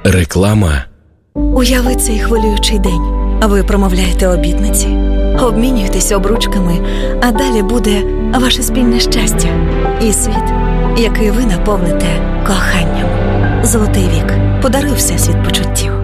Реклама. Уяви цей хвилюючий день. Ви промовляєте обітниці, обмінюєтесь обручками, а далі буде ваше спільне щастя і світ, який ви наповните коханням. Золотий вік. Подаруй Всесвіт почуттів.